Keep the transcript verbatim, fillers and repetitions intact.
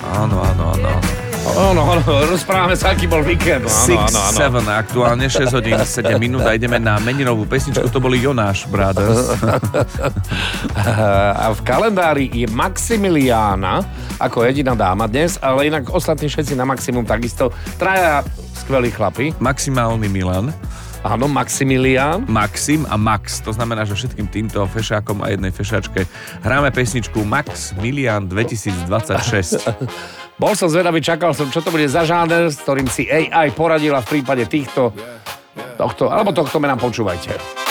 Áno, áno, áno. Áno, áno, rozprávame sa, aký bol víkend. šesť sedem aktuálne, šesť hodín sedem minút a ideme na meninovú pesničku, to boli Jonáš Brothers. A v kalendári je Maximiliána ako jediná dáma dnes, ale inak ostatní všetci na maximum takisto. Traja skvelí chlapi. Maximálny Milan. Áno, Maximilián. Maxim a Max, to znamená, že všetkým týmto fešákom a jednej fešačke hráme pesničku Max Milián dvetisícdvadsaťšesť. Bol som zvedavý, čakal som, čo to bude za žáner, s ktorým si á í poradila v prípade týchto, tohto, alebo tohto mena počúvajte.